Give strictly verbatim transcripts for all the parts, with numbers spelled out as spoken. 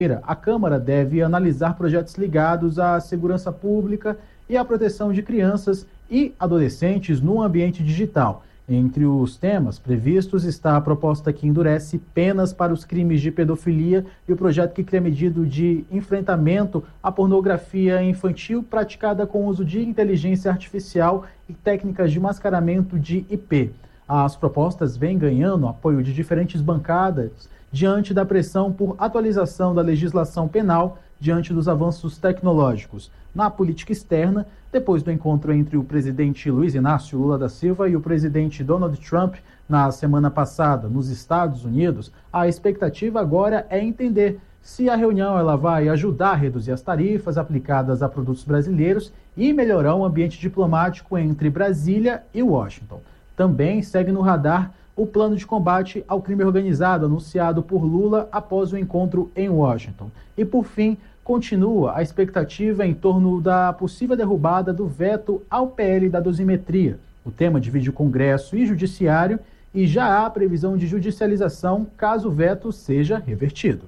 A Câmara deve analisar projetos ligados à segurança pública e à proteção de crianças e adolescentes no ambiente digital. Entre os temas previstos está a proposta que endurece penas para os crimes de pedofilia e o projeto que cria medida de enfrentamento à pornografia infantil praticada com uso de inteligência artificial e técnicas de mascaramento de I P. As propostas vêm ganhando apoio de diferentes bancadas diante da pressão por atualização da legislação penal diante dos avanços tecnológicos. Na política externa, depois do encontro entre o presidente Luiz Inácio Lula da Silva e o presidente Donald Trump na semana passada nos Estados Unidos, a expectativa agora é entender se a reunião ela vai ajudar a reduzir as tarifas aplicadas a produtos brasileiros e melhorar o ambiente diplomático entre Brasília e Washington. Também segue no radar o plano de combate ao crime organizado anunciado por Lula após o encontro em Washington. E, por fim, continua a expectativa em torno da possível derrubada do veto ao P L da dosimetria. O tema divide o Congresso e Judiciário e já há previsão de judicialização caso o veto seja revertido.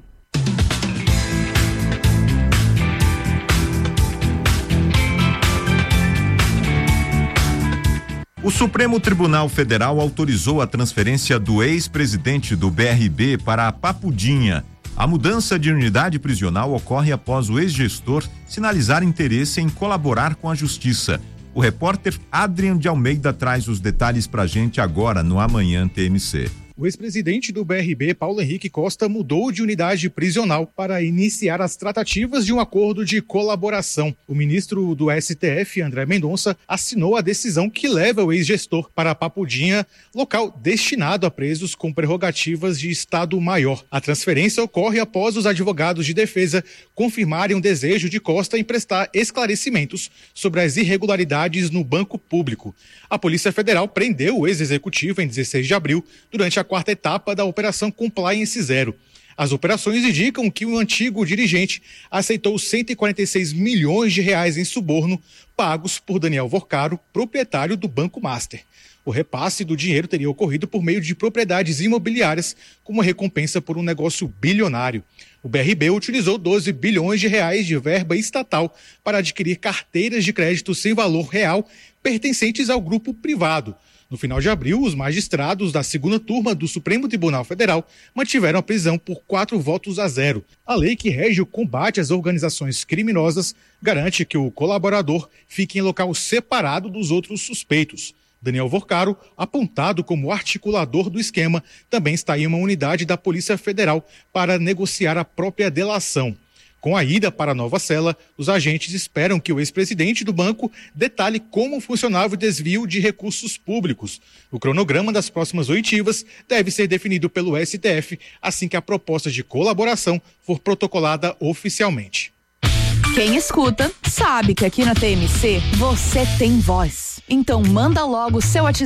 O Supremo Tribunal Federal autorizou a transferência do ex-presidente do B R B para a Papudinha. A mudança de unidade prisional ocorre após o ex-gestor sinalizar interesse em colaborar com a justiça. O repórter Adrian de Almeida traz os detalhes pra gente agora no Amanhã T M C. O ex-presidente do B R B, Paulo Henrique Costa, mudou de unidade prisional para iniciar as tratativas de um acordo de colaboração. O ministro do S T F, André Mendonça, assinou a decisão que leva o ex-gestor para a Papudinha, local destinado a presos com prerrogativas de Estado-Maior. A transferência ocorre após os advogados de defesa confirmarem o desejo de Costa em prestar esclarecimentos sobre as irregularidades no Banco Público. A Polícia Federal prendeu o ex-executivo em dezesseis de abril, durante a quarta etapa da Operação Compliance Zero. As operações indicam que o antigo dirigente aceitou cento e quarenta e seis milhões de reais em suborno pagos por Daniel Vorcaro, proprietário do Banco Master. O repasse do dinheiro teria ocorrido por meio de propriedades imobiliárias como recompensa por um negócio bilionário. O B R B utilizou doze bilhões de reais de verba estatal para adquirir carteiras de crédito sem valor real pertencentes ao grupo privado. No final de abril, os magistrados da segunda turma do Supremo Tribunal Federal mantiveram a prisão por quatro votos a zero. A lei que rege o combate às organizações criminosas garante que o colaborador fique em local separado dos outros suspeitos. Daniel Vorcaro, apontado como articulador do esquema, também está em uma unidade da Polícia Federal para negociar a própria delação. Com a ida para a nova cela, os agentes esperam que o ex-presidente do banco detalhe como funcionava o desvio de recursos públicos. O cronograma das próximas oitivas deve ser definido pelo S T F assim que a proposta de colaboração for protocolada oficialmente. Quem escuta sabe que aqui na T M C você tem voz. Então manda logo o seu WhatsApp